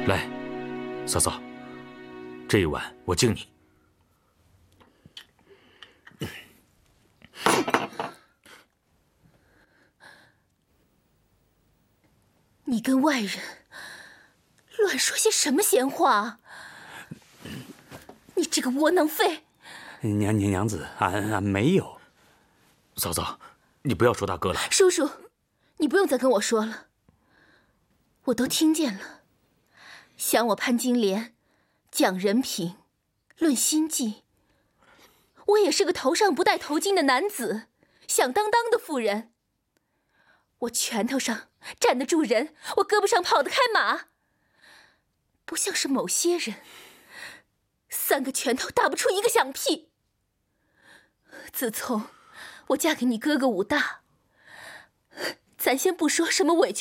来，嫂嫂，这一碗我敬你。 你跟外人乱说些什么闲话？你这个窝囊废！ 娘子，俺没有。 嫂嫂，你不要说大哥了。 叔叔，你不用再跟我说了，我都听见了。想我潘金莲，讲人品，论心计。我也是个头上不戴头巾的男子，响当当的妇人。我拳头上站得住人，我胳膊上跑得开马，不像是某些人，3个拳头打不出1个响屁。自从我嫁给你哥哥武大，咱先不说什么委屈